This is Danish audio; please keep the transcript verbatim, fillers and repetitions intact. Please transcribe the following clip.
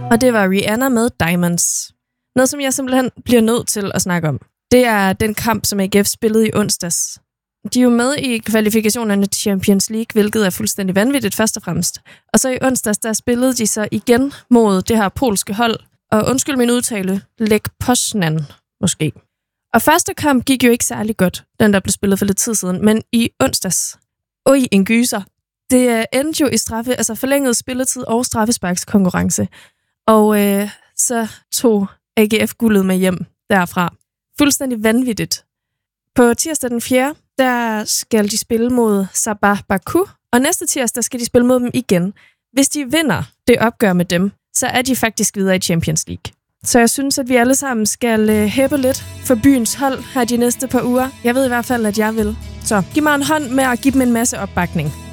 Og det var Rihanna med Diamonds. Noget, som jeg simpelthen bliver nødt til at snakke om, det er den kamp, som A G F spillede i onsdags. De er jo med i kvalifikationerne til Champions League, hvilket er fuldstændig vanvittigt først og fremmest. Og så i onsdags, der spillede de så igen mod det her polske hold. Og undskyld min udtale, Lech Poznan måske. Og første kamp gik jo ikke særlig godt, den der blev spillet for lidt tid siden. Men i onsdags, oj, en gyser. Det endte jo i straffe, altså forlænget spilletid og straffesparkskonkurrence. Og øh, så tog A G F guldet med hjem derfra. Fuldstændig vanvittigt. På tirsdag den fjerde, der skal de spille mod Sabah Baku, og næste tirsdag skal de spille mod dem igen. Hvis de vinder det opgør med dem, så er de faktisk videre i Champions League. Så jeg synes, at vi alle sammen skal øh, hæppe lidt for byens hold her de næste par uger. Jeg ved i hvert fald, at jeg vil. Så giv mig en hånd med at give dem en masse opbakning.